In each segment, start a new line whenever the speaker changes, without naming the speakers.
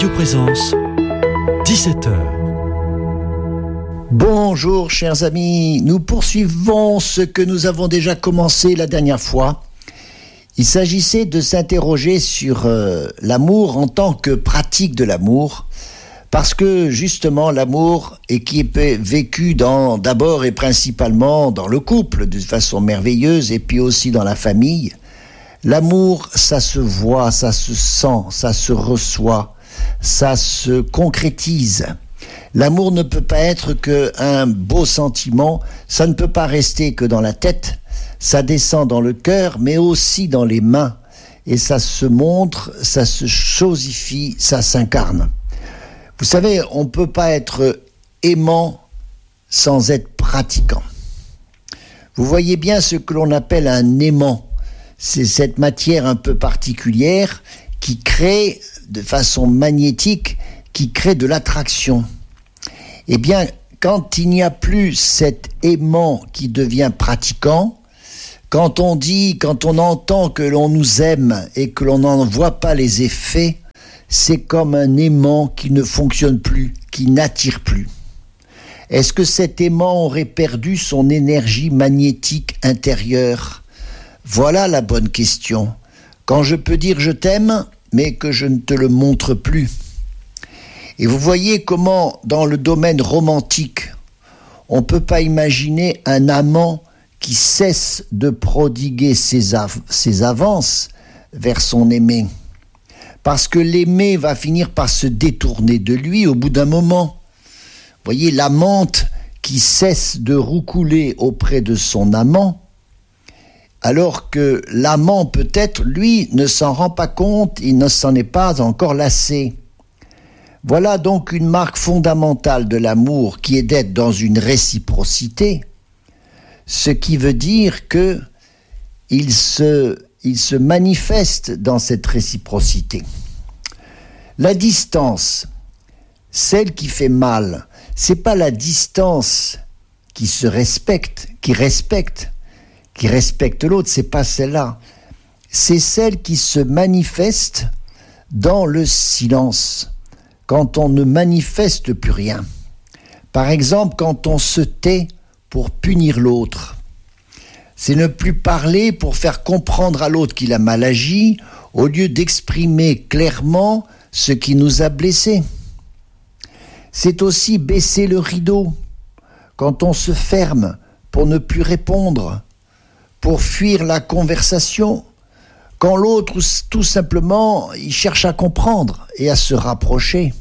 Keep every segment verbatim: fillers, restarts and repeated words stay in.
Radio Présence, dix-sept heures.
Bonjour chers amis, nous poursuivons ce que nous avons déjà commencé la dernière fois. Il s'agissait de s'interroger sur euh, l'amour en tant que pratique de l'amour, parce que justement l'amour est qui est vécu dans, d'abord et principalement dans le couple de façon merveilleuse et puis aussi dans la famille. L'amour, ça se voit, ça se sent, ça se reçoit, ça se concrétise. L'amour ne peut pas être qu'un beau sentiment, ça ne peut pas rester que dans la tête, ça descend dans le cœur, mais aussi dans les mains. Et ça se montre, ça se chosifie, ça s'incarne. Vous savez, on ne peut pas être aimant sans être pratiquant. Vous voyez bien ce que l'on appelle un aimant. C'est cette matière un peu particulière qui crée de façon magnétique, qui crée de l'attraction. Eh bien, quand il n'y a plus cet aimant qui devient pratiquant, quand on dit, quand on entend que l'on nous aime et que l'on n'en voit pas les effets, c'est comme un aimant qui ne fonctionne plus, qui n'attire plus. Est-ce que cet aimant aurait perdu son énergie magnétique intérieure ? Voilà la bonne question. Quand je peux dire je t'aime, mais que je ne te le montre plus. Et vous voyez comment, dans le domaine romantique, on ne peut pas imaginer un amant qui cesse de prodiguer ses, av- ses avances vers son aimé. Parce que l'aimé va finir par se détourner de lui au bout d'un moment. Vous voyez, l'amante qui cesse de roucouler auprès de son amant, alors que l'amant peut-être, lui, ne s'en rend pas compte, il ne s'en est pas encore lassé. Voilà donc une marque fondamentale de l'amour qui est d'être dans une réciprocité, ce qui veut dire que il se, il se manifeste dans cette réciprocité. La distance, celle qui fait mal, c'est pas la distance qui se respecte, qui respecte, qui respecte l'autre, c'est pas celle-là. C'est celle qui se manifeste dans le silence, quand on ne manifeste plus rien. Par exemple, quand on se tait pour punir l'autre. C'est ne plus parler pour faire comprendre à l'autre qu'il a mal agi, au lieu d'exprimer clairement ce qui nous a blessés. C'est aussi baisser le rideau, quand on se ferme pour ne plus répondre, pour fuir la conversation, quand l'autre, tout simplement, il cherche à comprendre et à se rapprocher.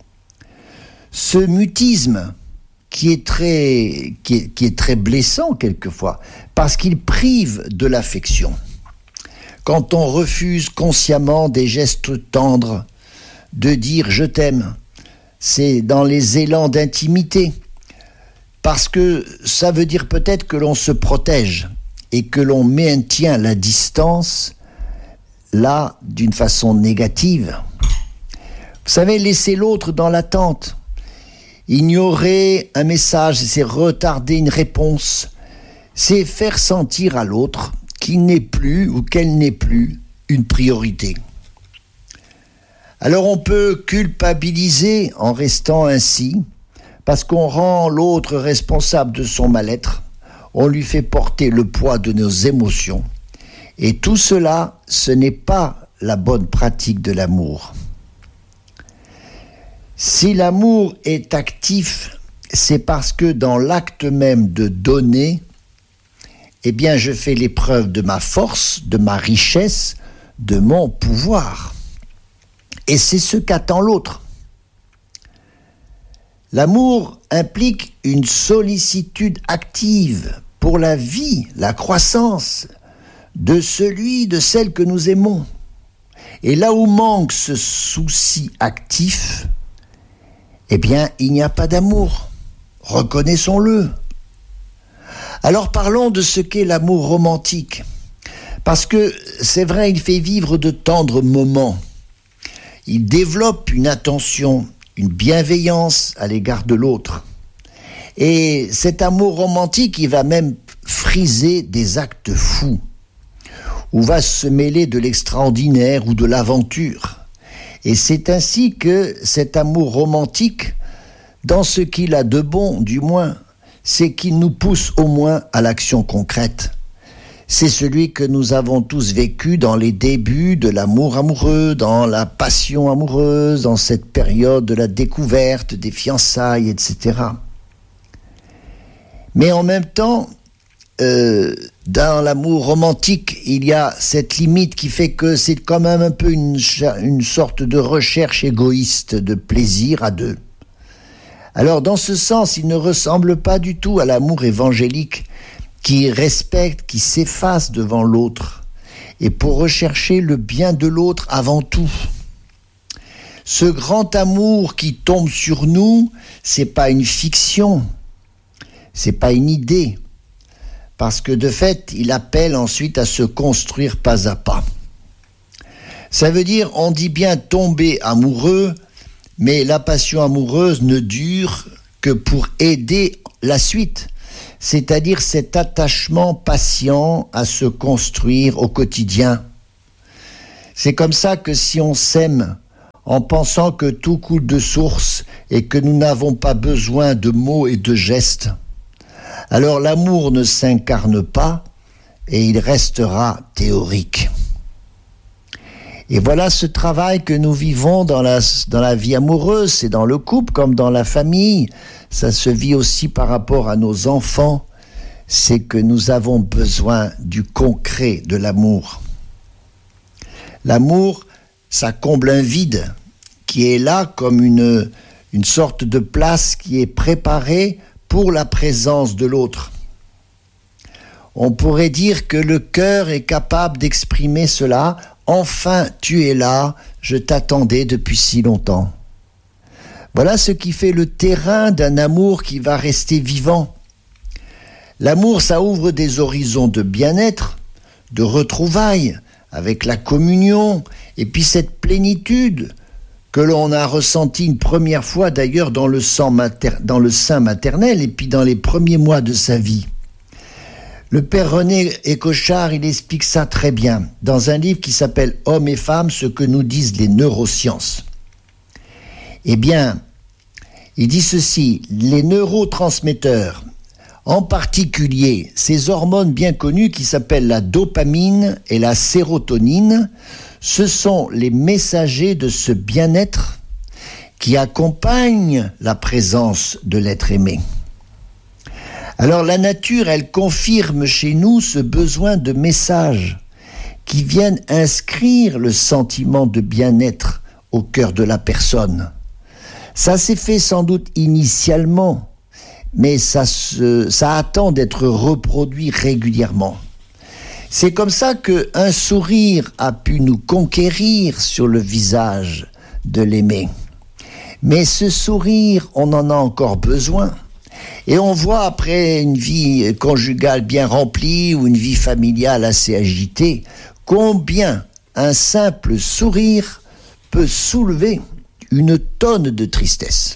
Ce mutisme qui est très, qui est, qui est très blessant quelquefois, parce qu'il prive de l'affection. Quand on refuse consciemment des gestes tendres, de dire « je t'aime », c'est dans les élans d'intimité, parce que ça veut dire peut-être que l'on se protège et que l'on maintient la distance, là, d'une façon négative. Vous savez, laisser l'autre dans l'attente, ignorer un message, c'est retarder une réponse, c'est faire sentir à l'autre qu'il n'est plus ou qu'elle n'est plus une priorité. Alors on peut culpabiliser en restant ainsi, parce qu'on rend l'autre responsable de son mal-être, on lui fait porter le poids de nos émotions. Et tout cela, ce n'est pas la bonne pratique de l'amour. Si l'amour est actif, c'est parce que dans l'acte même de donner, eh bien je fais l'épreuve de ma force, de ma richesse, de mon pouvoir. Et c'est ce qu'attend l'autre. L'amour implique une sollicitude active pour la vie, la croissance de celui, de celle que nous aimons. Et là où manque ce souci actif, eh bien, il n'y a pas d'amour. Reconnaissons-le. Alors parlons de ce qu'est l'amour romantique. Parce que c'est vrai, il fait vivre de tendres moments. Il développe une attention, une bienveillance à l'égard de l'autre. Et cet amour romantique, il va même friser des actes fous, où va se mêler de l'extraordinaire ou de l'aventure. Et c'est ainsi que cet amour romantique, dans ce qu'il a de bon, du moins, c'est qu'il nous pousse au moins à l'action concrète. C'est celui que nous avons tous vécu dans les débuts de l'amour amoureux, dans la passion amoureuse, dans cette période de la découverte, des fiançailles, et cetera. Mais en même temps, euh, dans l'amour romantique, il y a cette limite qui fait que c'est quand même un peu une, une sorte de recherche égoïste de plaisir à deux. Alors, dans ce sens, il ne ressemble pas du tout à l'amour évangélique qui respecte, qui s'efface devant l'autre, et pour rechercher le bien de l'autre avant tout. Ce grand amour qui tombe sur nous, c'est pas une fiction, c'est pas une idée, parce que de fait, il appelle ensuite à se construire pas à pas. Ça veut dire, on dit bien tomber amoureux, mais la passion amoureuse ne dure que pour aider la suite, c'est-à-dire cet attachement patient à se construire au quotidien. C'est comme ça que si on s'aime en pensant que tout coule de source et que nous n'avons pas besoin de mots et de gestes, alors l'amour ne s'incarne pas et il restera théorique. Et voilà ce travail que nous vivons dans la, dans la vie amoureuse, c'est dans le couple comme dans la famille. Ça se vit aussi par rapport à nos enfants. C'est que nous avons besoin du concret de l'amour. L'amour, ça comble un vide qui est là comme une, une sorte de place qui est préparée pour la présence de l'autre. On pourrait dire que le cœur est capable d'exprimer cela. Enfin, tu es là, je t'attendais depuis si longtemps. Voilà ce qui fait le terrain d'un amour qui va rester vivant. L'amour, ça ouvre des horizons de bien-être, de retrouvailles, avec la communion, et puis cette plénitude que l'on a ressentie une première fois d'ailleurs dans le, sang mater- dans le sein maternel, et puis dans les premiers mois de sa vie. Le père René Écochard, il explique ça très bien dans un livre qui s'appelle « Hommes et femmes, ce que nous disent les neurosciences ». Eh bien, il dit ceci, les neurotransmetteurs, en particulier ces hormones bien connues qui s'appellent la dopamine et la sérotonine, ce sont les messagers de ce bien-être qui accompagnent la présence de l'être aimé. Alors la nature, elle confirme chez nous ce besoin de messages qui viennent inscrire le sentiment de bien-être au cœur de la personne. Ça s'est fait sans doute initialement, mais ça, se, ça attend d'être reproduit régulièrement. C'est comme ça qu'un sourire a pu nous conquérir sur le visage de l'aimé. Mais ce sourire, on en a encore besoin. Et on voit après une vie conjugale bien remplie ou une vie familiale assez agitée, combien un simple sourire peut soulever une tonne de tristesse.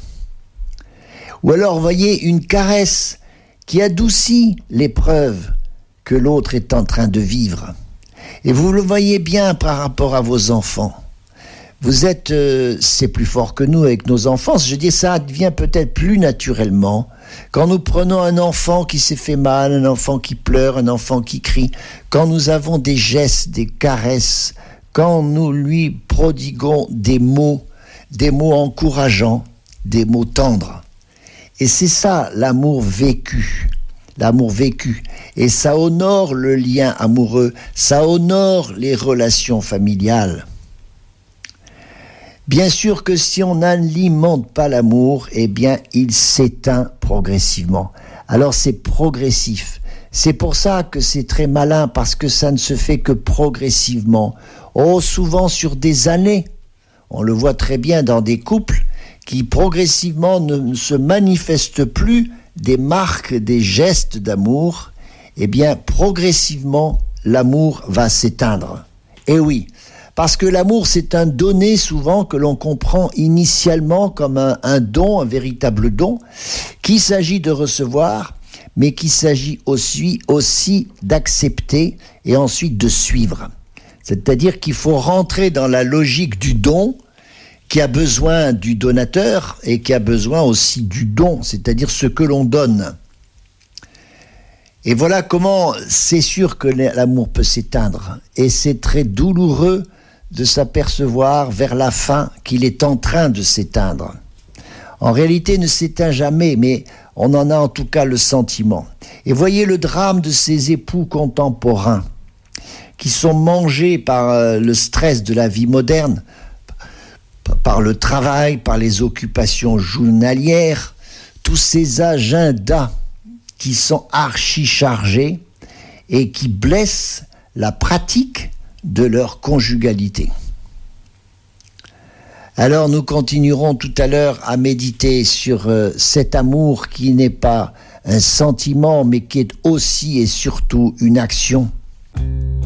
Ou alors, vous voyez, une caresse qui adoucit l'épreuve que l'autre est en train de vivre. Et vous le voyez bien par rapport à vos enfants. Vous êtes, euh, c'est plus fort que nous avec nos enfants. Je dis, ça devient peut-être plus naturellement. Quand nous prenons un enfant qui s'est fait mal, un enfant qui pleure, un enfant qui crie, quand nous avons des gestes, des caresses, quand nous lui prodiguons des mots, des mots encourageants, des mots tendres. Et c'est ça l'amour vécu, l'amour vécu. Et ça honore le lien amoureux, ça honore les relations familiales. Bien sûr que si on n'alimente pas l'amour, eh bien, il s'éteint progressivement. Alors c'est progressif. C'est pour ça que c'est très malin, parce que ça ne se fait que progressivement. Oh, souvent sur des années. On le voit très bien dans des couples qui progressivement ne se manifestent plus des marques, des gestes d'amour. Eh bien, progressivement, l'amour va s'éteindre. Et oui, parce que l'amour, c'est un donné souvent que l'on comprend initialement comme un, un don, un véritable don, qu'il s'agit de recevoir, mais qu'il s'agit aussi, aussi d'accepter et ensuite de suivre. C'est-à-dire qu'il faut rentrer dans la logique du don, qui a besoin du donateur et qui a besoin aussi du don, c'est-à-dire ce que l'on donne. Et voilà comment c'est sûr que l'amour peut s'éteindre. Et c'est très douloureux de s'apercevoir vers la fin qu'il est en train de s'éteindre. En réalité, il ne s'éteint jamais, mais on en a en tout cas le sentiment. Et voyez le drame de ces époux contemporains qui sont mangés par le stress de la vie moderne, par le travail, par les occupations journalières, tous ces agendas qui sont archi chargés et qui blessent la pratique de leur conjugalité. Alors nous continuerons tout à l'heure à méditer sur euh, cet amour qui n'est pas un sentiment mais qui est aussi et surtout une action.